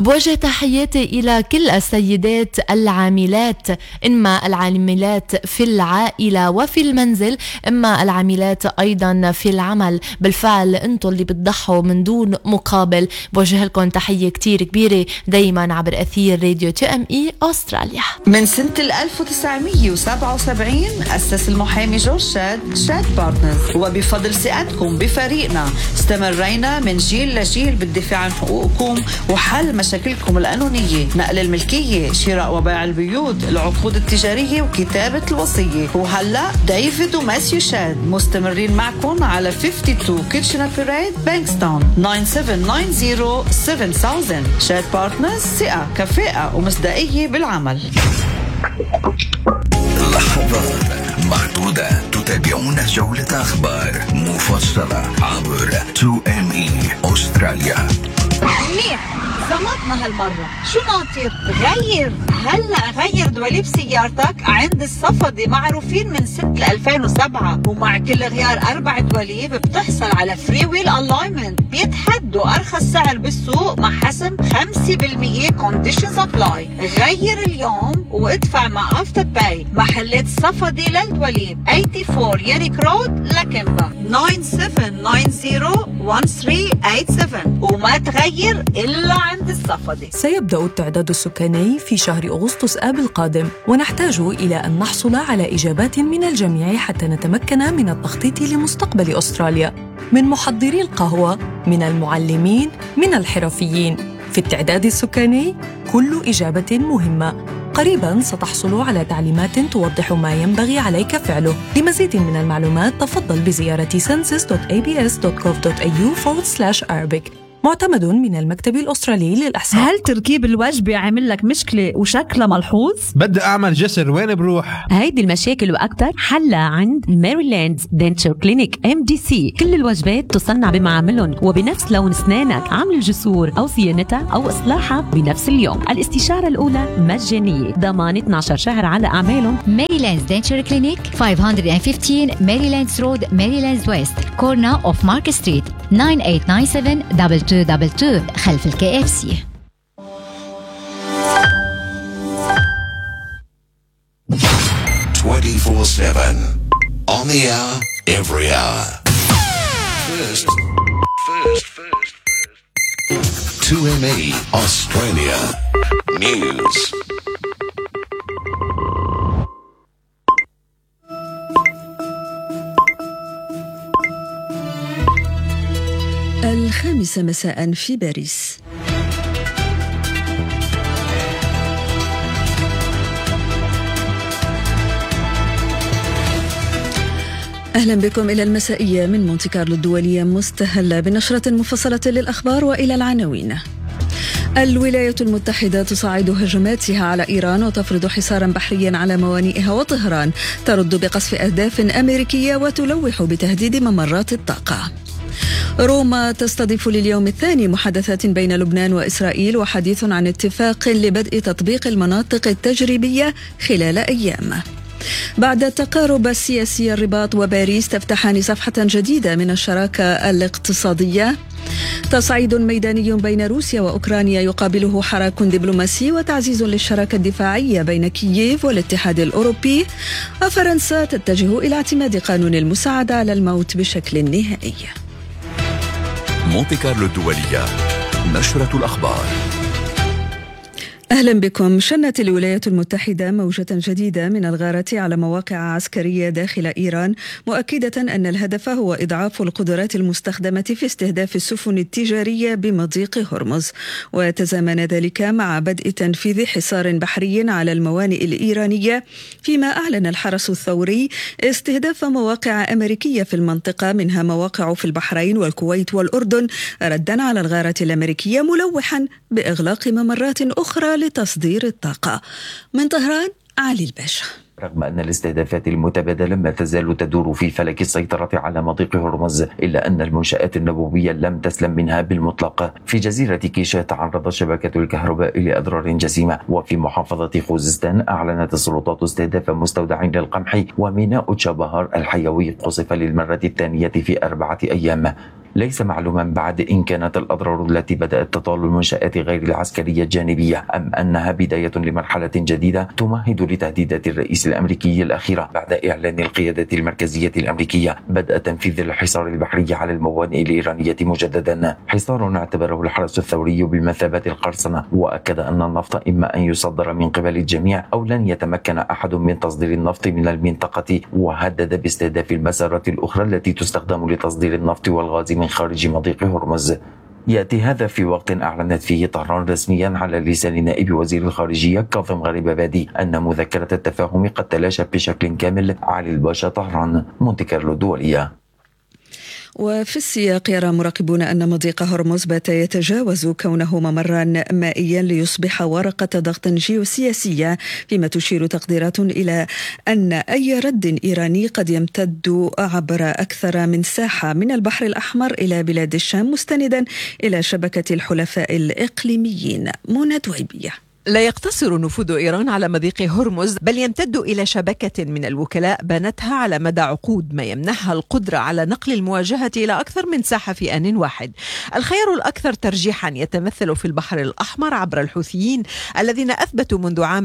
بوجه تحياتي إلى كل السيدات العاملات، إما العاملات في العائلة وفي المنزل، إما العاملات أيضا في العمل. بالفعل أنتم اللي بتضحوا من دون مقابل. بوجه لكم تحية كتير كبيرة دايما عبر أثير راديو TME أستراليا. من سنة 1977 أسس المحامي جورج شاد بارتنرز، وبفضل ثقتكم بفريقنا استمرينا من جيل لجيل بالدفاع عن حقوقكم وحل مشاكلكم القانونية، نقل الملكية، شراء وبيع البيوت، العقود التجارية وكتابة الوصية. وهلأ ديفيد وماسيو شاد مستمرين معكم على 52 كيتشنر بيريد بانكستون 97907000. شاد بارتنرز، ثقة، كفاءة ومصداقية بالعمل. لحظات معدودة تتابعون جولة أخبار مفصلة عبر 2ME أستراليا. منيح، زمطنا هالمرة. شو ناطر؟ هلأ غير دواليب سيارتك عند الصفدي، معروفين من سنة 2007، ومع كل غيار 4 دواليب بتحصل على فري ويل الاينمنت. بيتحدوا أرخص سعر بالسوق مع حسم 5% كونديشنز ابلاي. غير اليوم وادفع مع افتر باي. محلات صفدي للدواليب 84 ياريك رود لكمبا 97901387 وما تغير إلا عند الصفدي. سيبدأ التعداد السكاني في شهر أغسطس آب القادم، ونحتاج إلى أن نحصل على إجابات من الجميع حتى نتمكن من التخطيط لمستقبل أستراليا، من محضري القهوة، من المعلمين، من الحرفيين. في التعداد السكاني كل إجابة مهمة. قريباً ستحصل على تعليمات توضح ما ينبغي عليك فعله. لمزيد من المعلومات تفضل بزيارة census.abs.gov.au/Arabic. معتمد من المكتب الأسترالي للإحصاء. هل تركيب الوجبة عامل لك مشكلة وشكلها ملحوظ؟ بدي أعمل جسر، وين بروح؟ هيدي المشاكل وأكتر حلها عند ماريلاند دنتشر كلينيك MDC. كل الوجبات تصنع بمعاملهم وبنفس لون أسنانك. عمل الجسور أو صيانتها أو إصلاحها بنفس اليوم. الاستشارة الأولى مجانية، ضمان 12 شهر على أعمالهم. ماريلاند دنتشر كلينيك 515 ماريلاندز رود، ماريلاندز ويست، كورنا أوف مارك ستريت، 989722 خلف KFC. On the hour, every hour. First. 2ME Australia News. الخامسة مساء في باريس. أهلا بكم إلى المسائية من مونتي كارلو الدولية، مستهلة بنشرة مفصلة للأخبار وإلى العناوين. الولايات المتحدة تصاعد هجماتها على إيران وتفرض حصارا بحريا على موانئها، وطهران ترد بقصف أهداف أمريكية وتلوح بتهديد ممرات الطاقة. روما تستضيف لليوم الثاني محادثات بين لبنان وإسرائيل وحديث عن اتفاق لبدء تطبيق المناطق التجريبية خلال أيام. بعد التقارب السياسي، الرباط وباريس تفتحان صفحة جديدة من الشراكة الاقتصادية. تصعيد ميداني بين روسيا وأوكرانيا يقابله حراك دبلوماسي وتعزيز للشراكة الدفاعية بين كييف والاتحاد الأوروبي. وفرنسا تتجه إلى اعتماد قانون المساعدة على الموت بشكل نهائي. مونتي كارلو الدولية، نشرة الأخبار. أهلا بكم. شنت الولايات المتحدة موجة جديدة من الغارات على مواقع عسكرية داخل إيران، مؤكدة أن الهدف هو إضعاف القدرات المستخدمة في استهداف السفن التجارية بمضيق هرمز. وتزامن ذلك مع بدء تنفيذ حصار بحري على الموانئ الإيرانية، فيما أعلن الحرس الثوري استهداف مواقع أمريكية في المنطقة، منها مواقع في البحرين والكويت والأردن، ردا على الغارات الأمريكية، ملوحا بإغلاق ممرات أخرى لتصدير الطاقة. من طهران، علي الباشا. رغم أن الاستهدافات المتبادلة ما تزال تدور في فلك السيطرة على مضيق هرمز، إلا أن المنشآت النووية لم تسلم منها بالمطلق. في جزيرة كيشا تعرضت شبكة الكهرباء لأضرار جسيمة، وفي محافظة خوزستان أعلنت السلطات استهداف مستودع للقمح، وميناء تشابهار الحيوي قصف للمرة الثانية في 4 أيام. ليس معلوما بعد إن كانت الأضرار التي بدأت تطال المنشآت غير العسكرية الجانبية أم أنها بداية لمرحلة جديدة تمهد لتهديدات الرئيس الأمريكي الأخيرة بعد إعلان القيادة المركزية الأمريكية بدء تنفيذ الحصار البحري على الموانئ الإيرانية مجددا، حصار اعتبره الحرس الثوري بمثابة القرصنة، وأكد أن النفط إما أن يصدر من قبل الجميع أو لن يتمكن أحد من تصدير النفط من المنطقة، وهدد باستهداف المسارات الأخرى التي تستخدم لتصدير النفط والغاز من خارج مضيق هرمز. يأتي هذا في وقت أعلنت فيه طهران رسميا على لسان نائب وزير الخارجية كاظم غريبابادي أن مذكرة التفاهم قد تلاشت بشكل كامل. علي الباشا، طهران، مونتي كارلو الدولية. وفي السياق يرى مراقبون أن مضيق هرمز بات يتجاوز كونه ممرا مائيا ليصبح ورقة ضغط جيوسياسية، فيما تشير تقديرات إلى أن أي رد إيراني قد يمتد عبر أكثر من ساحة من البحر الأحمر إلى بلاد الشام، مستندا إلى شبكة الحلفاء الإقليميين. منى دويبية. لا يقتصر نفوذ إيران على مضيق هرمز، بل يمتد إلى شبكة من الوكلاء بنتها على مدى عقود، ما يمنحها القدرة على نقل المواجهة إلى أكثر من ساحة في آن واحد. الخيار الأكثر ترجيحا يتمثل في البحر الأحمر عبر الحوثيين الذين أثبتوا منذ عام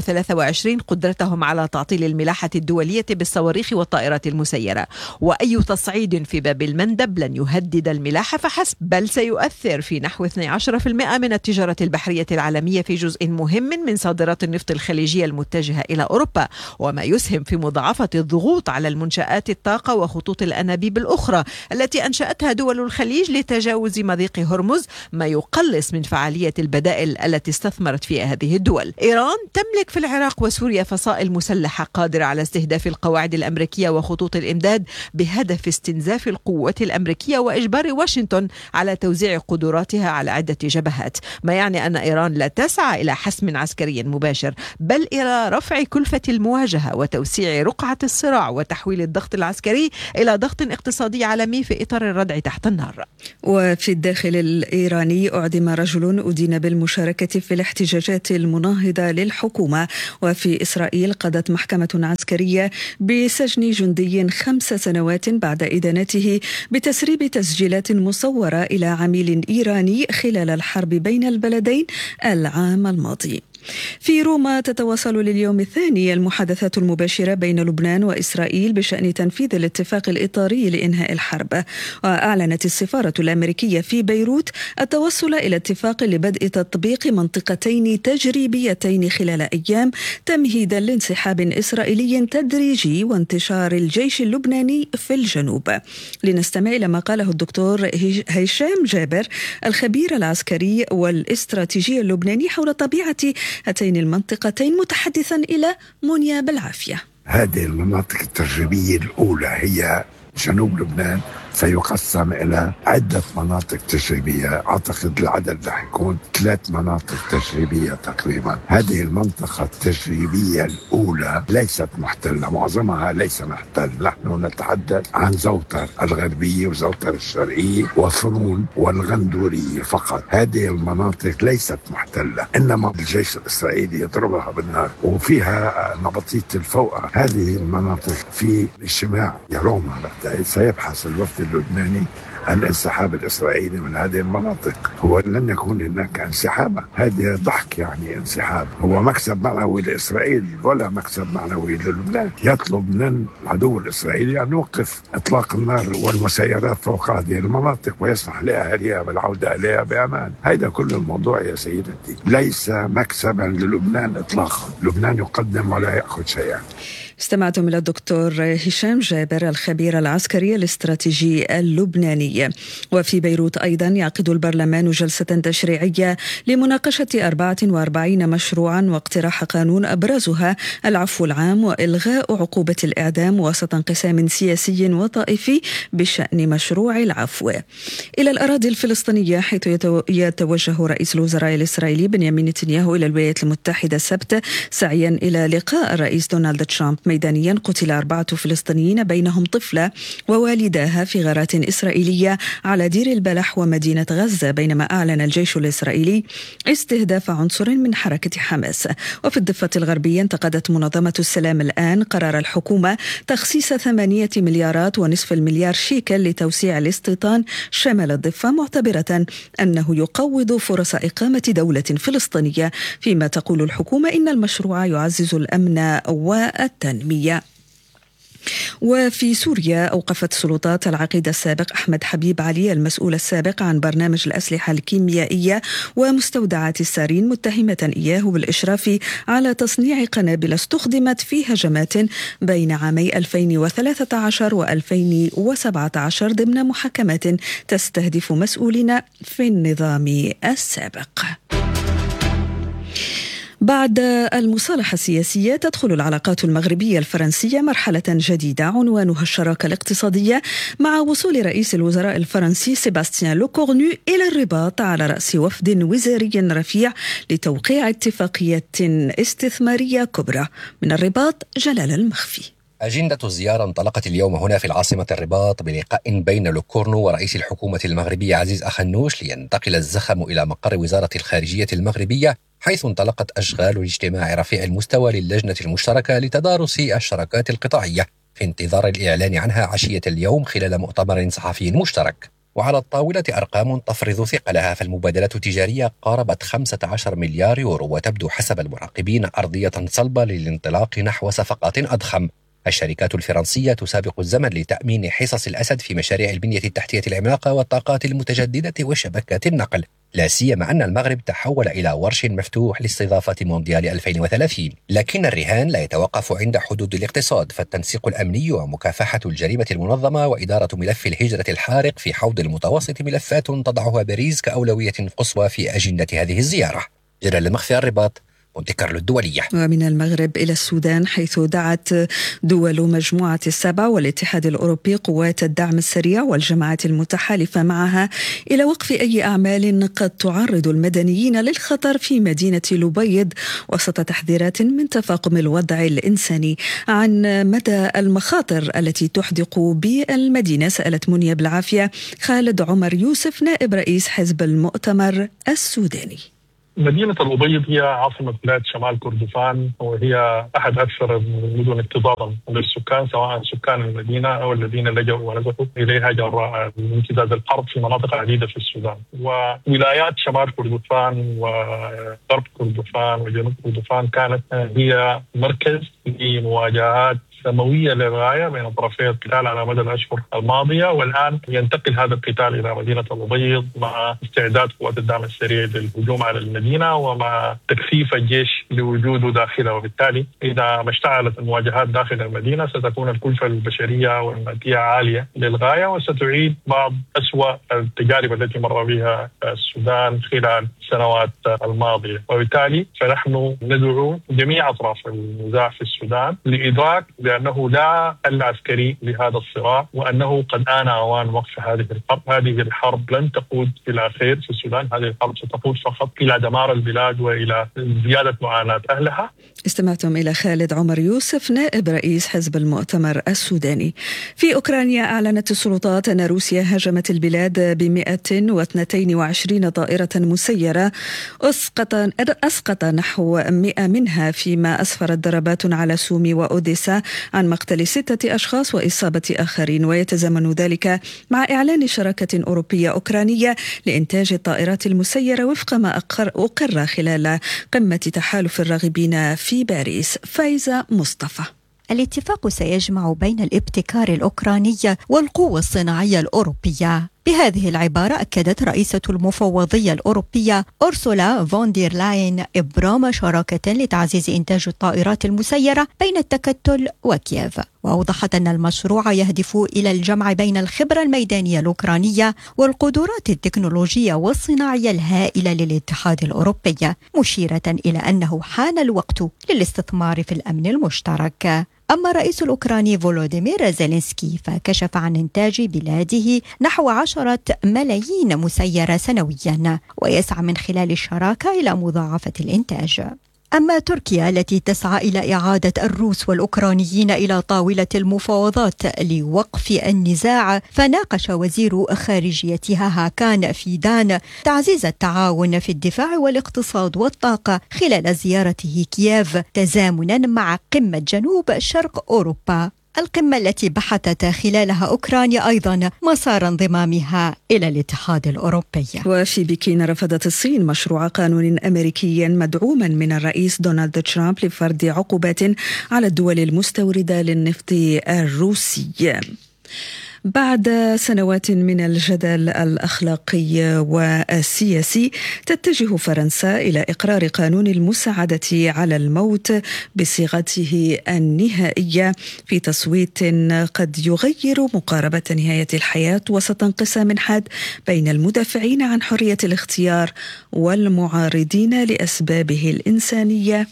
2023 قدرتهم على تعطيل الملاحة الدولية بالصواريخ والطائرات المسيرة، وأي تصعيد في باب المندب لن يهدد الملاحة فحسب، بل سيؤثر في نحو 12% من التجارة البحرية العالمية في جزء مهم من صادرات النفط الخليجية المتجهة إلى أوروبا، وما يسهم في مضاعفة الضغوط على المنشآت الطاقة وخطوط الأنابيب الأخرى التي أنشأتها دول الخليج لتجاوز مضيق هرمز، ما يقلص من فعالية البدائل التي استثمرت فيها هذه الدول. إيران تملك في العراق وسوريا فصائل مسلحة قادرة على استهداف القواعد الأمريكية وخطوط الإمداد بهدف استنزاف القوة الأمريكية وإجبار واشنطن على توزيع قدراتها على عدة جبهات، ما يعني أن إيران لا تسعى إلى حسم عسكري مباشر، بل إلى رفع كلفة المواجهة وتوسيع رقعة الصراع وتحويل الضغط العسكري إلى ضغط اقتصادي عالمي في إطار الردع تحت النار. وفي الداخل الإيراني أعدم رجل أدين بالمشاركة في الاحتجاجات المناهضة للحكومة. وفي إسرائيل قضت محكمة عسكرية بسجن جندي 5 سنوات بعد إدانته بتسريب تسجيلات مصورة إلى عميل إيراني خلال الحرب بين البلدين العام الماضي. في روما تتواصل لليوم الثاني المحادثات المباشرة بين لبنان وإسرائيل بشأن تنفيذ الاتفاق الإطاري لإنهاء الحرب. وأعلنت السفارة الأمريكية في بيروت التوصل إلى اتفاق لبدء تطبيق منطقتين تجريبيتين خلال أيام، تمهيدا لانسحاب إسرائيلي تدريجي وانتشار الجيش اللبناني في الجنوب. لنستمع إلى ما قاله الدكتور هشام جابر الخبير العسكري والاستراتيجي اللبناني حول طبيعة هاتين المنطقتين، متحدثا إلى منيا بالعافية. هذه المناطق التجريبية الأولى هي جنوب لبنان، سيقسم إلى عدة مناطق تجريبية. أعتقد العدد رح يكون 3 مناطق تجريبية تقريبا. هذه المنطقة التجريبية الأولى ليست محتلة، معظمها ليس محتل. نحن نتحدث عن زوتر الغربية وزوتر الشرقية وفرون والغندورية فقط. هذه المناطق ليست محتلة، إنما الجيش الإسرائيلي يضربها بالنار وفيها نبطية الفوقة. هذه المناطق في اجتماع روما سيبحث الوفد اللبناني عن الانسحاب الإسرائيلي من هذه المناطق. هو لن يكون هناك انسحاب، هذا ضحك يعني انسحاب. هو مكسب معنوي لإسرائيل ولا مكسب معنوي للبنان. يطلب من العدو الإسرائيلي أن يوقف إطلاق النار والمسيرات فوق هذه المناطق ويسمح لأهلها بالعودة إليها بأمان. هذا كل الموضوع يا سيدتي، ليس مكسبا للبنان إطلاقا. لبنان يقدم ولا يأخذ شيئا. استمعتم إلى الدكتور هشام جابر الخبير العسكري الاستراتيجي اللبناني. وفي بيروت أيضا يعقد البرلمان جلسة تشريعية لمناقشة 44 مشروعا واقتراح قانون أبرزها العفو العام وإلغاء عقوبة الإعدام وسط انقسام سياسي وطائفي بشأن مشروع العفو. إلى الأراضي الفلسطينية حيث يتوجه رئيس الوزراء الإسرائيلي بنيامين نتنياهو إلى الولايات المتحدة السبت سعيا إلى لقاء الرئيس دونالد ترامب. ميدانيا قتل 4 فلسطينيين بينهم طفلة ووالداها في غارات إسرائيلية على دير البلح ومدينة غزة، بينما أعلن الجيش الإسرائيلي استهداف عنصر من حركة حماس. وفي الضفة الغربية انتقدت منظمة السلام الآن قرار الحكومة تخصيص 8 مليارات ونصف المليار شيكل لتوسيع الاستيطان شمال الضفة، معتبرة أنه يقوض فرص إقامة دولة فلسطينية، فيما تقول الحكومة إن المشروع يعزز الأمن والتنمية. وفي سوريا أوقفت سلطات العقيد السابق أحمد حبيب علي المسؤول السابق عن برنامج الأسلحة الكيميائية ومستودعات السارين، متهمة إياه بالإشراف على تصنيع قنابل استخدمت في هجمات بين عامي 2013 و2017 ضمن محاكمات تستهدف مسؤولين في النظام السابق. بعد المصالحة السياسية تدخل العلاقات المغربية الفرنسية مرحلة جديدة عنوانها الشراكة الاقتصادية، مع وصول رئيس الوزراء الفرنسي سيباستيان لوكورنو إلى الرباط على رأس وفد وزاري رفيع لتوقيع اتفاقية استثمارية كبرى. من الرباط جلال المخفي. أجندة الزيارة انطلقت اليوم هنا في العاصمة الرباط بلقاء بين لوكورنو ورئيس الحكومة المغربية عزيز أخنوش، لينتقل الزخم إلى مقر وزارة الخارجية المغربية، حيث انطلقت أشغال الاجتماع رفيع المستوى للجنة المشتركة لتدارس الشراكات القطاعية في انتظار الإعلان عنها عشية اليوم خلال مؤتمر صحفي مشترك. وعلى الطاولة أرقام تفرض ثقلها، فالمبادلات التجارية قاربت 15 مليار يورو، وتبدو حسب المراقبين أرضية صلبة للانطلاق نحو صفقات أضخم. الشركات الفرنسية تسابق الزمن لتأمين حصص الأسد في مشاريع البنية التحتية العملاقة والطاقات المتجددة وشبكات النقل، لا سيما أن المغرب تحول إلى ورش مفتوح لاستضافة مونديال 2030. لكن الرهان لا يتوقف عند حدود الاقتصاد، فالتنسيق الأمني ومكافحة الجريمة المنظمة وإدارة ملف الهجرة الحارق في حوض المتوسط ملفات تضعها باريس كأولوية قصوى في أجندة هذه الزيارة. جلال المخفي، الرباط، مونتي كارلو الدولية. ومن المغرب إلى السودان، حيث دعت دول مجموعة ال7 والاتحاد الأوروبي قوات الدعم السريع والجماعات المتحالفة معها إلى وقف أي أعمال قد تعرض المدنيين للخطر في مدينة لبيض، وسط تحذيرات من تفاقم الوضع الإنساني. عن مدى المخاطر التي تحدق بالمدينة سألت منيا بالعافية خالد عمر يوسف نائب رئيس حزب المؤتمر السوداني. مدينة الأبيض هي عاصمة بلاد شمال كردفان، وهي أحد أكثر المدن اكتظاظا للسكان، سواء سكان المدينة أو الذين لجأوا ونزحوا إليها جراء امتداد الحرب في مناطق عديدة في السودان. وولايات شمال كردفان وغرب كردفان وجنوب كردفان كانت هي مركز لمواجهات سموية للغاية بين طرفي القتال على مدى الأشهر الماضية، والآن ينتقل هذا القتال إلى مدينة الأبيض مع استعداد قوات الدعم السريع للهجوم على المدينة ومع تكثيف الجيش لوجوده داخلها. وبالتالي إذا ما اشتعلت المواجهات داخل المدينة ستكون الكلفة البشرية والمادية عالية للغاية، وستعيد بعض أسوأ التجارب التي مر بها السودان خلال السنوات الماضية. وبالتالي فنحن ندعو جميع أطراف النزاع في السودان لإدراك بأنه لا حل عسكري لهذا الصراع، وأنه قد آن أوان وقف هذه الحرب. هذه الحرب لن تقود إلى خير في السودان، هذه الحرب ستقود فقط إلى دمار البلاد وإلى زيادة معاناة أهلها. استمعتم إلى خالد عمر يوسف نائب رئيس حزب المؤتمر السوداني. في أوكرانيا أعلنت السلطات أن روسيا هاجمت البلاد ب122 طائرة مسيرة، أسقط نحو 100 منها، فيما أسفرت ضربات على سومي وأوديسا عن مقتل 6 أشخاص وإصابة آخرين. ويتزامن ذلك مع إعلان شراكة أوروبية أوكرانية لإنتاج الطائرات المسيرة وفق ما أقر خلال قمة تحالف الراغبين في باريس. فايزة مصطفى. الاتفاق سيجمع بين الابتكار الأوكراني والقوة الصناعية الأوروبية بهذه العبارة أكدت رئيسة المفوضية الأوروبية أورسولا فون دير لاين إبرام شراكة لتعزيز إنتاج الطائرات المسيرة بين التكتل وكييف، وأوضحت أن المشروع يهدف إلى الجمع بين الخبرة الميدانية الأوكرانية والقدرات التكنولوجية والصناعية الهائلة للاتحاد الأوروبي، مشيرة إلى أنه حان الوقت للاستثمار في الأمن المشترك. أما الرئيس الأوكراني فولوديمير زيلينسكي فكشف عن إنتاج بلاده نحو 10 ملايين مسيرة سنويا، ويسعى من خلال الشراكة إلى مضاعفة الإنتاج. أما تركيا التي تسعى إلى إعادة الروس والأوكرانيين إلى طاولة المفاوضات لوقف النزاع، فناقش وزير خارجيتها هاكان فيدان تعزيز التعاون في الدفاع والاقتصاد والطاقة خلال زيارته كييف، تزامنا مع قمة جنوب شرق أوروبا، القمة التي بحثت خلالها أوكرانيا أيضا مسار انضمامها إلى الاتحاد الأوروبي. وفي بكين رفضت الصين مشروع قانون أمريكي مدعوما من الرئيس دونالد ترامب لفرض عقوبات على الدول المستوردة للنفط الروسي. بعد سنوات من الجدل الأخلاقي والسياسي، تتجه فرنسا إلى إقرار قانون المساعدة على الموت بصيغته النهائية في تصويت قد يغير مقاربة نهاية الحياة وسط انقسام حاد بين المدافعين عن حرية الاختيار والمعارضين لأسبابه الإنسانية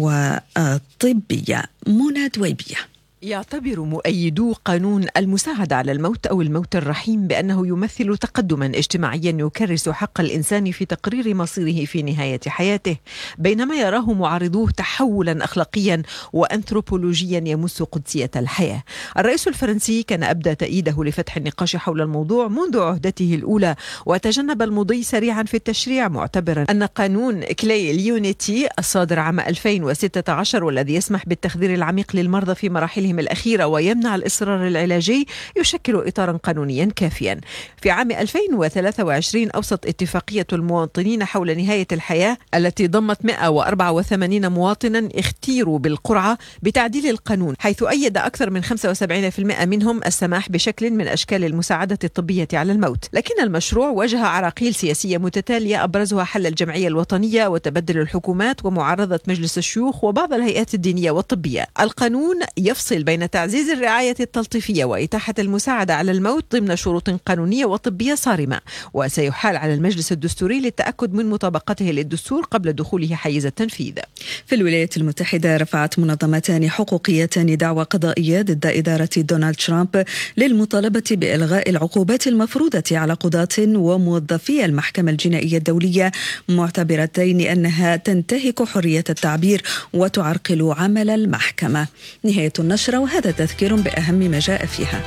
والطبية. منى دويبية. يعتبر مؤيدو قانون المساعدة على الموت أو الموت الرحيم بأنه يمثل تقدما اجتماعيا يكرس حق الإنسان في تقرير مصيره في نهاية حياته، بينما يراه معارضوه تحولا أخلاقيا وأنثروبولوجيا يمس قدسية الحياة. الرئيس الفرنسي كان أبدى تأييده لفتح النقاش حول الموضوع منذ عهدته الأولى، وتجنب المضي سريعا في التشريع، معتبرا أن قانون كلي ليونيتي الصادر عام 2016 والذي يسمح بالتخدير العميق للمرضى في مراحلهم الأخيرة ويمنع الإصرار العلاجي يشكل إطارا قانونيا كافيا. في عام 2023 أوصت اتفاقية المواطنين حول نهاية الحياة التي ضمت 184 مواطنا اختيروا بالقرعة بتعديل القانون، حيث أيد أكثر من 75% منهم السماح بشكل من أشكال المساعدة الطبية على الموت. لكن المشروع واجه عراقيل سياسية متتالية أبرزها حل الجمعية الوطنية وتبدل الحكومات ومعارضة مجلس الشيوخ وبعض الهيئات الدينية والطبية. القانون يفصل بين تعزيز الرعاية التلطيفية وإتاحة المساعدة على الموت ضمن شروط قانونية وطبية صارمة، وسيحال على المجلس الدستوري للتأكد من مطابقته للدستور قبل دخوله حيز التنفيذ. في الولايات المتحدة رفعت منظمتان حقوقيتان دعوى قضائية ضد إدارة دونالد ترامب للمطالبة بإلغاء العقوبات المفروضة على قضاة وموظفي المحكمة الجنائية الدولية، معتبرتين أنها تنتهك حرية التعبير وتعرقل عمل المحكمة. نهاية النشرة، وهذا تذكير بأهم ما جاء فيها.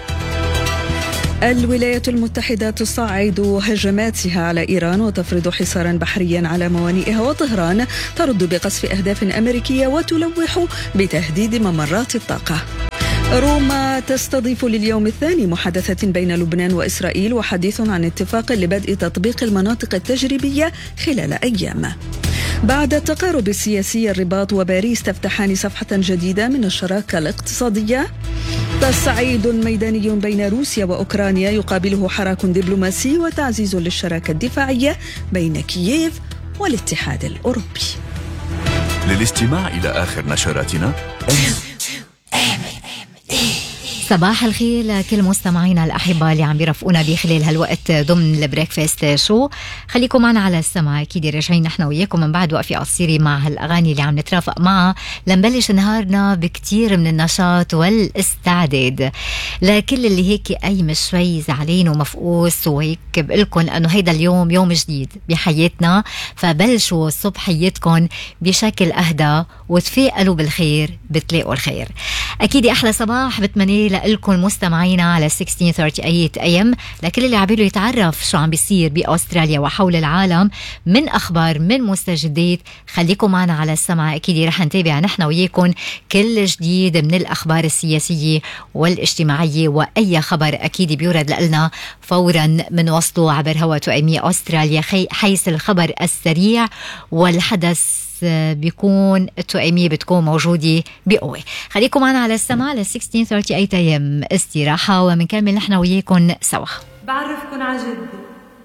الولايات المتحدة تصعد هجماتها على إيران وتفرض حصارا بحريا على موانئها، وطهران ترد بقصف أهداف أمريكية وتلوح بتهديد ممرات الطاقة. روما تستضيف لليوم الثاني محادثة بين لبنان وإسرائيل وحديث عن اتفاق لبدء تطبيق المناطق التجريبية خلال أيام. بعد التقارب السياسي، الرباط وباريس تفتحان صفحة جديدة من الشراكة الاقتصادية. تصعيد ميداني بين روسيا وأوكرانيا يقابله حراك دبلوماسي وتعزيز للشراكة الدفاعية بين كييف والاتحاد الأوروبي. للاستماع إلى آخر نشراتنا صباح الخير لكل مستمعينا الأحباء اللي عم بيرافقونا بخلال هالوقت ضمن البريكفاست شو. خليكم معنا على السمع، أكيد راجعين نحن وياكم من بعد وقفة قصيرة مع هالأغاني اللي عم نترافق معها لنبلش نهارنا بكتير من النشاط والاستعداد. لكل اللي هيك أي شوي زعلين ومفقوس وهيك بقلكم أنه هيدا اليوم يوم جديد بحياتنا، فبلشوا صبحيتكم بشكل أهدى وتفائلوا بالخير بتلاقوا الخير. أكيد أحلى صباح بتمنى لكم مستمعينا على 1638 AM لكل اللي عبيله يتعرف شو عم بيصير بأستراليا وحول العالم من أخبار من مستجدات. خليكم معنا على السمع، أكيد رح نتابع نحن وياكم كل جديد من الأخبار السياسية والاجتماعية، وأي خبر أكيد بيورد لنا فورا من وصله عبر هوا توأمية أستراليا، حيث الخبر السريع والحدث بيكون التوأمية بتكون موجودة بقوة. خليكم معنا على السماع ل 1638 AM استراحة ومنكمل نحن وياكم سوا. بعرفكن عجدي